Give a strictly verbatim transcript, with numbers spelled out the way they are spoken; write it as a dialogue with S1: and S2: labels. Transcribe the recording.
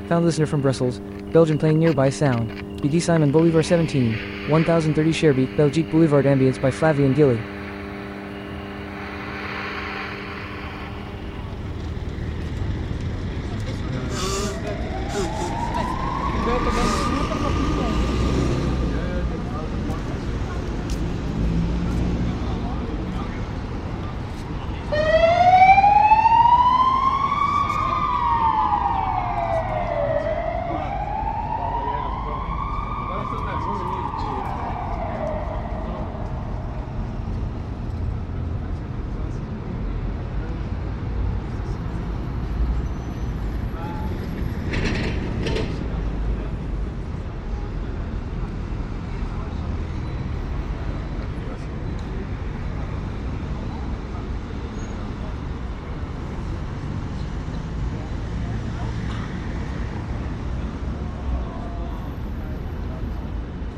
S1: Found listener from Brussels, Belgium playing nearby sound. B D Simon Bolivar seventeen, one thousand thirty Cherbeek Belgique Boulevard ambience by Flavie and Gilly.